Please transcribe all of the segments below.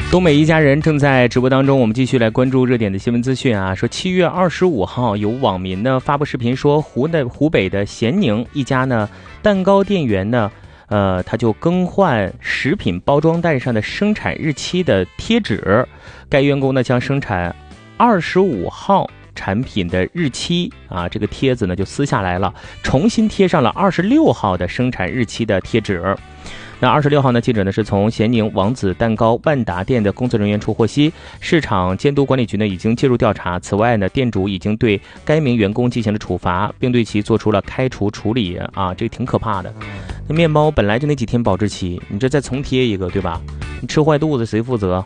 东北一家人正在直播当中，我们继续来关注热点的新闻资讯啊。说7月25号，有网民呢发布视频说，湖北的咸宁一家呢蛋糕店员呢，他就更换食品包装袋上的生产日期的贴纸。该员工呢将生产25号产品的日期啊，这个贴子呢就撕下来了，重新贴上了26号的生产日期的贴纸。那26号呢，记者呢是从咸宁王子蛋糕万达店的工作人员处获悉，市场监督管理局呢已经介入调查。此外呢，店主已经对该名员工进行了处罚，并对其做出了开除处理啊，这个挺可怕的。那面包本来就那几天保质期，你这再重贴一个，对吧？你吃坏肚子谁负责？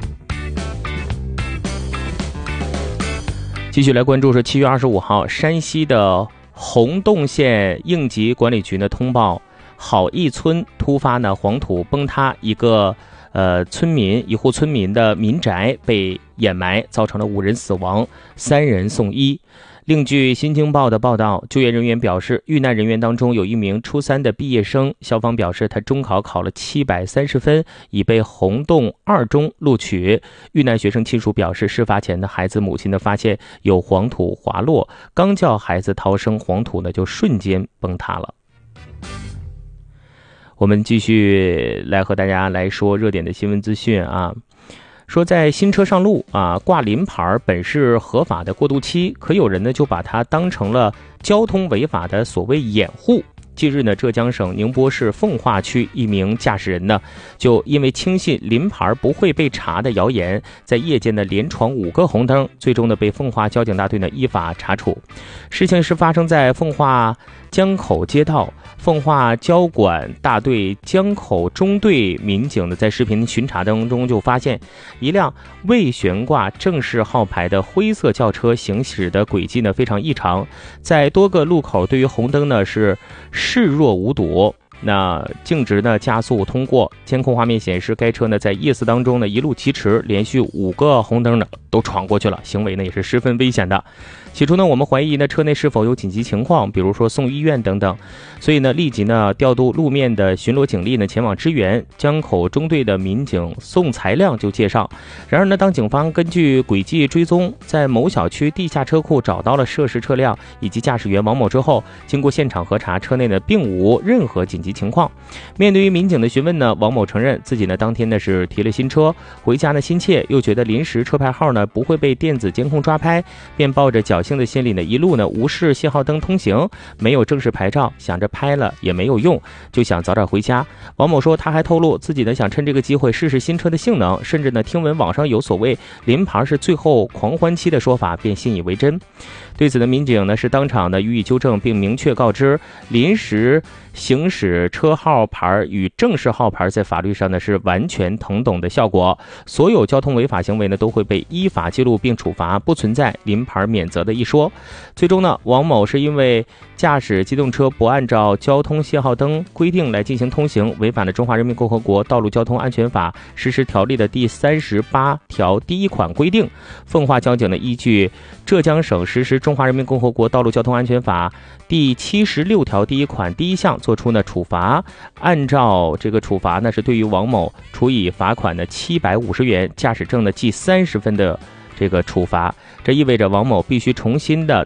继续来关注是7月25号，山西的洪洞县应急管理局呢通报，好义村突发呢黄土崩塌，一户村民的民宅被掩埋，造成了5人死亡，3人送医。另据新京报的报道，救援人员表示，遇难人员当中有一名初3的毕业生，校方表示他中考考了730分，已被洪洞2中录取。遇难学生亲属表示，事发前的孩子母亲呢发现有黄土滑落，刚叫孩子逃生，黄土呢就瞬间崩塌了。我们继续来和大家来说热点的新闻资讯啊。说在新车上路啊，挂临牌本是合法的过渡期，可有人呢就把它当成了交通违法的所谓掩护。近日呢，浙江省宁波市奉化区一名驾驶人呢，就因为轻信临牌不会被查的谣言，在夜间呢连闯5个红灯，最终呢被奉化交警大队呢依法查处。事情是发生在奉化江口街道，奉化交管大队江口中队民警呢在视频巡查当中就发现，一辆未悬挂正式号牌的灰色轿车行驶的轨迹呢非常异常，在多个路口对于红灯呢是视若无睹，那径直呢加速通过。监控画面显示，该车呢在夜色当中呢一路疾驰，连续5个红灯呢都闯过去了，行为呢也是十分危险的。起初呢，我们怀疑呢车内是否有紧急情况，比如说送医院等等，所以呢立即呢调度路面的巡逻警力呢前往支援。江口中队的民警宋才亮就介绍，然而呢当警方根据轨迹追踪，在某小区地下车库找到了涉事车辆以及驾驶员王某之后，经过现场核查，车内呢并无任何紧急情况。面对于民警的询问呢，王某承认自己呢当天呢是提了新车，回家呢心切，又觉得临时车牌号呢不会被电子监控抓拍，便抱着侥幸的心理呢一路呢无视信号灯通行，没有正式牌照，想着拍了也没有用，就想早点回家。王某说，他还透露自己呢想趁这个机会试试新车的性能，甚至呢听闻网上有所谓临牌是最后狂欢期的说法，便信以为真。对此的民警呢是当场呢予以纠正，并明确告知，临时行驶车号牌与正式号牌在法律上呢是完全同等的效果，所有交通违法行为呢都会被依法记录并处罚，不存在临牌免责的一说。最终呢，王某是因为驾驶机动车不按照交通信号灯规定来进行通行，违反了中华人民共和国道路交通安全法实施条例的第38条第1款规定。奉化交警呢依据浙江省实施中华人民共和国道路交通安全法第76条第1款第1项作出呢处罚，按照这个处罚呢是对于王某处以罚款的750元，驾驶证呢记30分的这个处罚。这意味着王某必须重新的